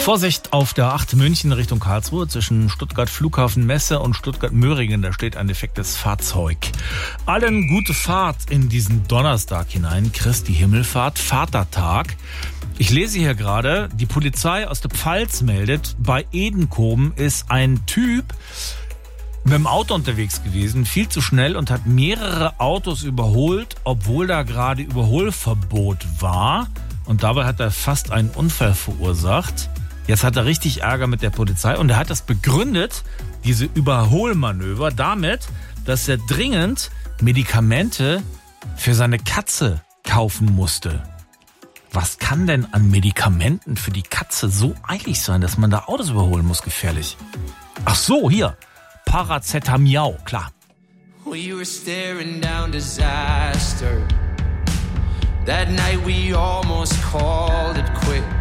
Vorsicht auf der 8 München Richtung Karlsruhe zwischen Stuttgart Flughafen Messe und Stuttgart Möhringen. Da steht ein defektes Fahrzeug. Allen gute Fahrt in diesen Donnerstag hinein. Christi Himmelfahrt, Vatertag. Ich lese hier gerade, die Polizei aus der Pfalz meldet, bei Edenkoben ist ein Typ mit dem Auto unterwegs gewesen, viel zu schnell und hat mehrere Autos überholt, obwohl da gerade Überholverbot war. Und dabei hat er fast einen Unfall verursacht. Jetzt hat er richtig Ärger mit der Polizei und er hat das begründet, diese Überholmanöver, damit, dass er dringend Medikamente für seine Katze kaufen musste. Was kann denn an Medikamenten für die Katze so eilig sein, dass man da Autos überholen muss, gefährlich? Ach so, hier, Paracetamiau, klar. We were staring down disaster. That night we almost called it quits.